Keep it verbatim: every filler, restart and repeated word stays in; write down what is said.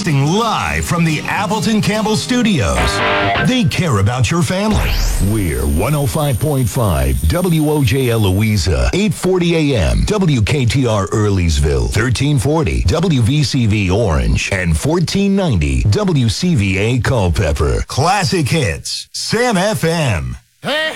Broadcasting live from the Appleton Campbell Studios. They care about your family. We're one oh five point five W O J L Louisa, eight forty a.m. W K T R Earlysville, thirteen forty W V C V Orange, and fourteen ninety W C V A Culpeper. Classic hits, Sam F M. Hey!